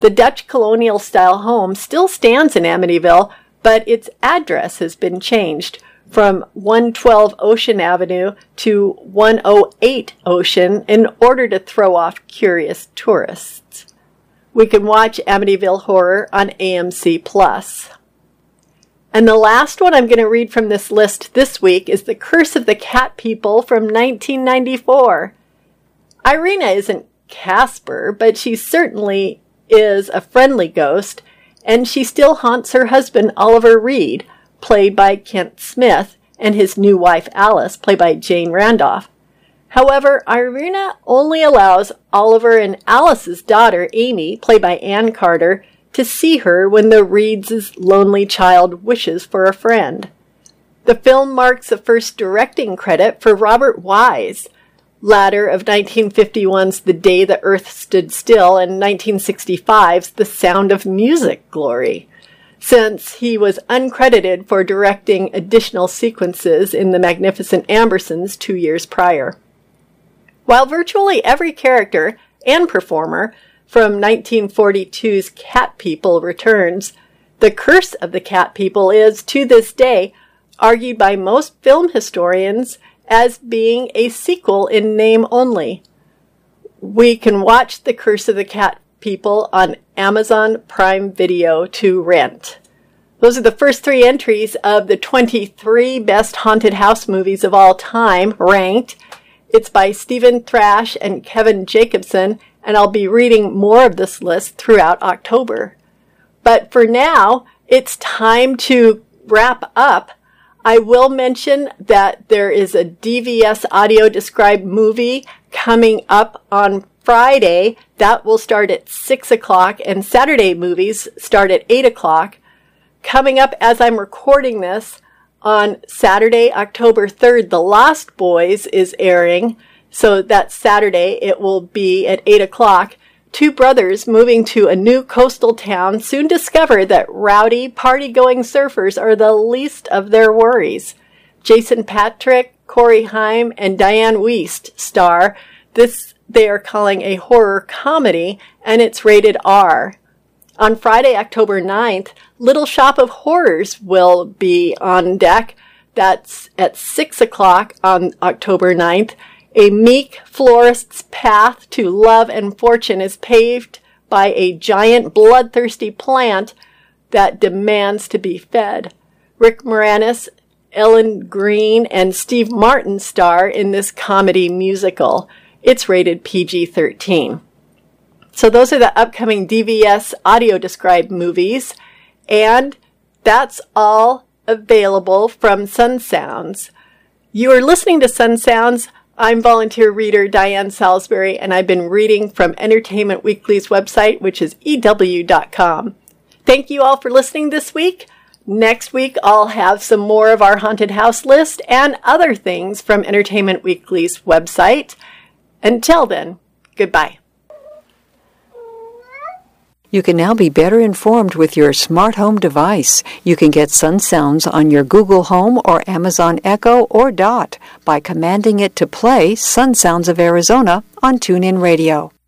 The Dutch colonial-style home still stands in Amityville, but its address has been changed from 112 Ocean Avenue to 108 Ocean in order to throw off curious tourists. We can watch Amityville Horror on AMC+. And the last one I'm going to read from this list this week is The Curse of the Cat People from 1994. Irina isn't Casper, but she certainly is a friendly ghost, and she still haunts her husband Oliver Reed, played by Kent Smith, and his new wife Alice, played by Jane Randolph. However, Irina only allows Oliver and Alice's daughter, Amy, played by Ann Carter, to see her when the Reeds' lonely child wishes for a friend. The film marks the first directing credit for Robert Wise, latter of 1951's The Day the Earth Stood Still and 1965's The Sound of Music glory, since he was uncredited for directing additional sequences in The Magnificent Ambersons 2 years prior. While virtually every character and performer from 1942's Cat People returns, The Curse of the Cat People is, to this day, argued by most film historians as being a sequel in name only. We can watch The Curse of the Cat People on Amazon Prime Video to rent. Those are the first 3 entries of the 23 best haunted house movies of all time, ranked. It's by Stephen Thrash and Kevin Jacobson, and I'll be reading more of this list throughout October. But for now, it's time to wrap up. I will mention that there is a DVS audio described movie coming up on Friday. That will start at 6 o'clock, and Saturday movies start at 8 o'clock. Coming up as I'm recording this, on Saturday, October 3rd, The Lost Boys is airing. So that Saturday, it will be at 8 o'clock. 2 brothers moving to a new coastal town soon discover that rowdy, party-going surfers are the least of their worries. Jason Patric, Corey Haim, and Diane Wiest star. This they are calling a horror comedy, and it's rated R. On Friday, October 9th, Little Shop of Horrors will be on deck. That's at 6 o'clock on October 9th. A meek florist's path to love and fortune is paved by a giant bloodthirsty plant that demands to be fed. Rick Moranis, Ellen Green, and Steve Martin star in this comedy musical. It's rated PG-13. So those are the upcoming DVS audio described movies, and that's all available from Sun Sounds. You are listening to Sun Sounds. I'm volunteer reader Diane Salisbury, and I've been reading from Entertainment Weekly's website, which is EW.com. Thank you all for listening this week. Next week, I'll have some more of our haunted house list and other things from Entertainment Weekly's website. Until then, goodbye. You can now be better informed with your smart home device. You can get Sun Sounds on your Google Home or Amazon Echo or Dot by commanding it to play Sun Sounds of Arizona on TuneIn Radio.